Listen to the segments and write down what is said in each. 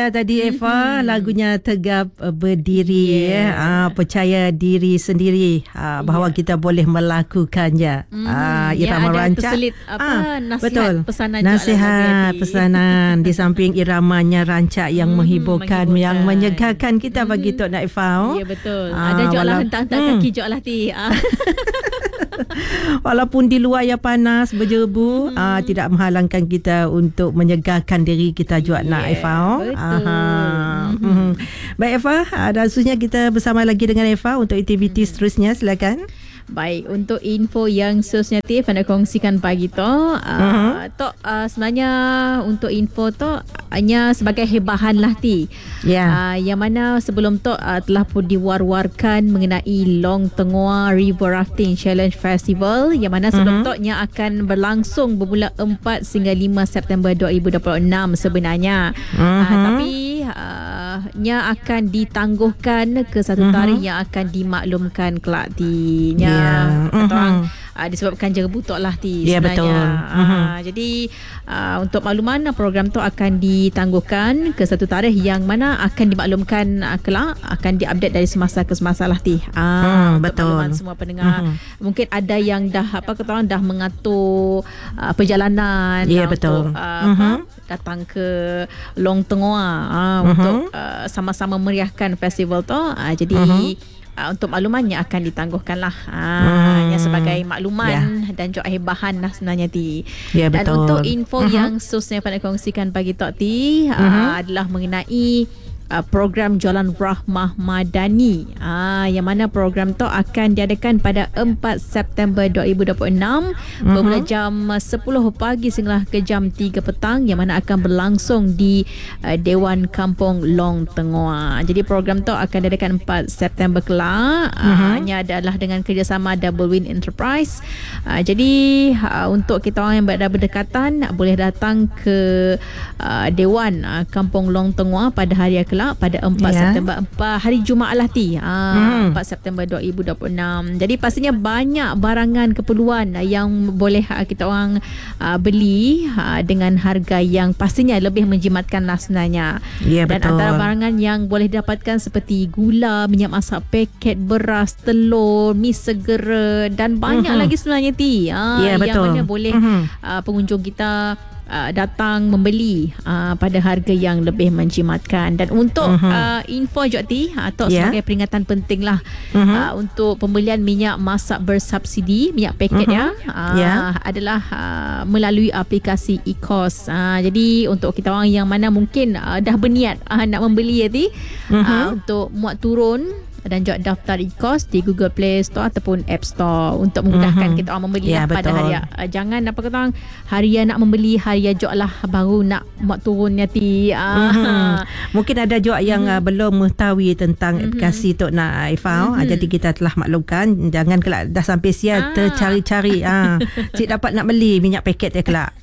dengar tadi Eva, lagunya Tegap Berdiri. Percaya diri sendiri bahawa kita boleh melakukannya. Irama rancak. Nasihat betul. Pesanan nasihat pesanan di samping iramanya rancak yang menghiburkan, yang menyegarkan kita bagi Tok Naifah. Ya betul. Ada jok lah hentak-hentak kaki jok lah ti. Walaupun di luar yang panas berjebu, tidak menghalangkan kita untuk menyegarkan diri kita juga nak Eva. Betul. Baik Eva, dan seterusnya kita bersama lagi dengan Eva untuk aktiviti seterusnya, silakan. Baik, untuk info yang seterusnya nak kongsikan pagi tu, Tok sebenarnya untuk info tu hanya sebagai hebahan lah ti. Yang mana sebelum tu telah pun diwar-warkan mengenai Long Tengua River Rafting Challenge Festival, yang mana sebelum tu nya akan berlangsung bermula 4 hingga 5 September 2026 sebenarnya. Tapi nya akan ditangguhkan ke satu tarikh yang akan dimaklumkan kelak ti. Disebabkan jaga butok lah ti sebenarnya. Jadi untuk makluman, program tu akan ditangguhkan ke satu tarikh yang mana akan dimaklumkan kelak, akan diupdate dari semasa ke semasa lah ti. Untuk makluman semua pendengar. Mungkin ada yang dah dah mengatur perjalanan untuk datang ke Long Tengua untuk sama-sama meriahkan festival tu. Jadi untuk maklumannya akan ditangguhkan lah. Yang sebagai makluman dan juga hebahan lah sebenarnya ti. Dan untuk info yang seterusnya pada kongsikan pagi Tok Ti adalah mengenai program Jalan Rahmah Madani, yang mana program tu akan diadakan pada 4 September 2026 bermula jam 10 pagi sehingga ke jam 3 petang, yang mana akan berlangsung di Dewan Kampung Long Tengua. Jadi program tu akan diadakan 4 September kelak. Hanya adalah dengan kerjasama Double Win Enterprise. Jadi untuk kita orang yang berada berdekatan boleh datang ke Dewan Kampung Long Tengua pada hari kelak pada 4 September, hari Jumaat lah ti. 4 September 2026. Jadi pastinya banyak barangan keperluan yang boleh kita orang beli dengan harga yang pastinya lebih menjimatkan lah sebenarnya. Dan antara barangan yang boleh dapatkan seperti gula, minyak masak paket, beras, telur, mi segera dan banyak lagi sebenarnya ti. Yang mana boleh pengunjung kita datang membeli pada harga yang lebih menjimatkan. Dan untuk info Jokti atau sebagai peringatan penting lah, untuk pembelian minyak masak bersubsidi, minyak paket adalah melalui aplikasi eCOS. Jadi untuk kita orang yang mana mungkin dah berniat nak membeli untuk muat turun dan juga daftar eCOS di Google Play Store ataupun App Store untuk memudahkan kita orang membeli pada hari. Jangan hari nak membeli, hari jok lah baru nak muat turun ti. Mungkin ada juga yang belum mengetahui tentang aplikasi Tok Naifah. Jadi kita telah maklumkan, jangan kelak dah sampai siap tercari-cari cik dapat nak beli minyak paket dia kelak.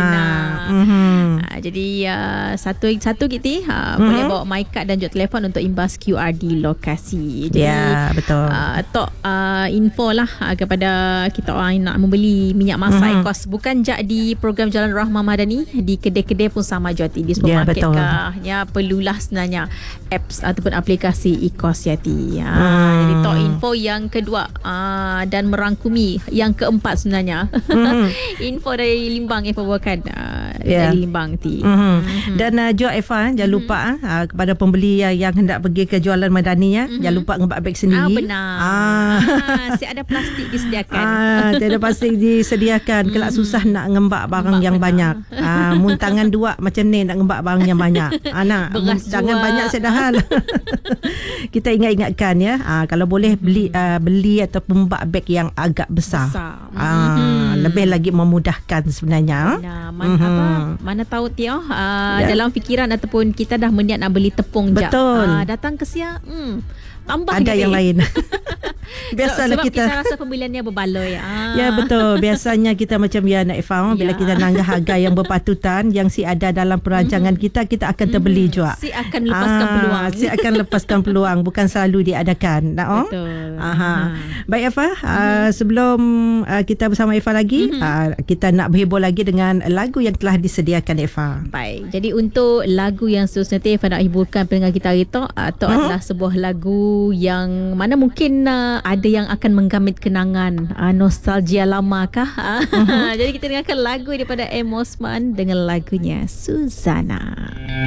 Jadi satu kita boleh bawa MyCard dan juga telefon untuk imbas QR di lokasi. Jadi betul. Tok info lah kepada kita orang yang nak membeli minyak masak eCOS, bukan je di program Jalan Rahmah Madani, di kedai-kedai pun sama Jati, di supermarket kah, perlulah sebenarnya apps ataupun aplikasi eCOS Jati. Jadi Tok info yang kedua dan merangkumi yang keempat sebenarnya. Info dari Limbang Eva bawakan dari Limbang ti. Dan juga Eva, jangan lupa kepada pembeli yang hendak pergi ke jualan Madani, jangan lupa ngebak beg sendiri. Benar. Ada plastik disediakan. Ada plastik disediakan. Kelak susah nak ngembak barang yang banyak. Mun tangan dua macam ni nak ngembak barang yang banyak. Jangan banyak sedahan. Kita ingatkan kalau boleh beli ataupun ngembak beg yang agak besar. Lebih lagi memudahkan sebenarnya. Mana tahu dalam fikiran ataupun kita dah berniat nak beli tepung. Betul. Datang ke siang tambah ada yang lain. Biasalah sebab kita rasa pembeliannya berbaloi. Ya betul. Biasanya kita macam Nak Ifah, bila kita nanggah harga yang berpatutan, yang si ada dalam perancangan kita akan terbeli juga. Si akan lepaskan peluang. Si akan lepaskan peluang, bukan selalu diadakan. Betul. Baik Ifah, sebelum kita bersama Ifah lagi, kita nak berhibur lagi dengan lagu yang telah disediakan Ifah. Baik. Jadi untuk lagu yang seterusnya Ifah nak hiburkan pendengar kita hari tu adalah sebuah lagu yang mana mungkin ada yang akan menggamit kenangan nostalgia lama kah? Jadi kita dengarkan lagu daripada M. Osman dengan lagunya Suzana.